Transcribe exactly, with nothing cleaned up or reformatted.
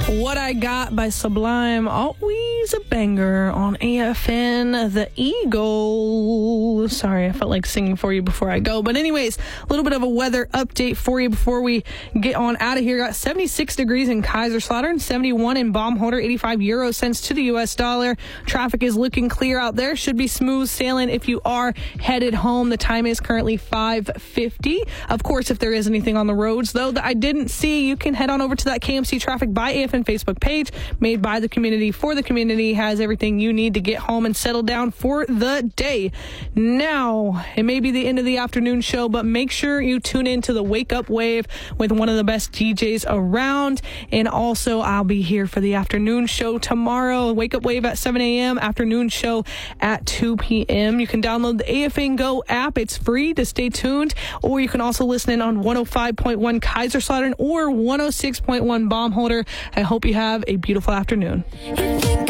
What I Got by Sublime, always a banger on A F N, The Eagle. Sorry, I felt like singing for you before I go. But anyways, a little bit of a weather update for you before we get on out of here. Got seventy-six degrees in Kaiserslautern, seventy-one in Baumholder, eighty-five euro cents to the U S dollar. Traffic is looking clear out there. Should be smooth sailing if you are headed home. The time is currently five fifty. Of course, if there is anything on the roads, though, that I didn't see, you can head on over to that K M C Traffic by A F N Facebook page, made by the community for the community. Has everything you need to get home and settle down for the day. Now, it may be the end of the afternoon show, but make sure you tune in to the Wake Up Wave with one of the best D Js around. And also, I'll be here for the afternoon show tomorrow. Wake Up Wave at seven a.m., afternoon show at two p.m. You can download the A F N Go app. It's free to stay tuned. Or you can also listen in on one oh five point one Kaiserslautern or one oh six point one Baumholder. I hope you have a beautiful afternoon.